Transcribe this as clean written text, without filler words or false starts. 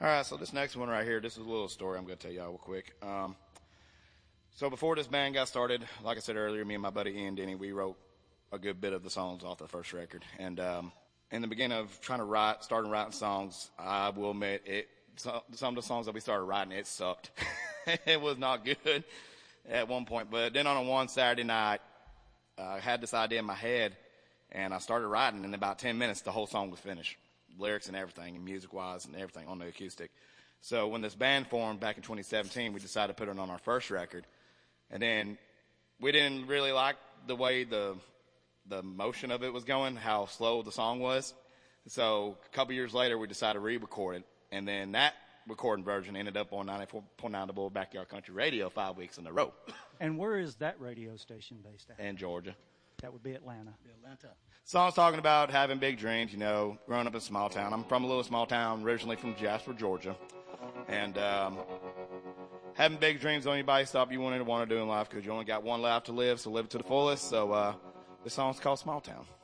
All right, so this next one right here, this is a little story I'm going to tell y'all real quick. So before this band got started, like I said earlier, me and my buddy Ian Denny, we wrote a good bit of the songs off the first record. And in the beginning of starting writing songs, I will admit some of the songs that we started writing, it sucked. It was not good at one point. But then on one Saturday night, I had this idea in my head, and I started writing, and in about 10 minutes, the whole song was finished. Lyrics and everything, and music-wise and everything on the acoustic. So when this band formed back in 2017, we decided to put it on our first record. And then we didn't really like the way the motion of it was going, how slow the song was. So a couple years later, we decided to re-record it. And then that recording version ended up on 94.9 The Bull Backyard Country Radio 5 weeks in a row. And where is that radio station based at? In Georgia. That would be Atlanta. Song's talking about having big dreams, growing up in a small town. I'm from a little small town, originally from Jasper, Georgia. And having big dreams, don't anybody stop you want to do in life because you only got one life to live, so live it to the fullest. So this song's called Small Town.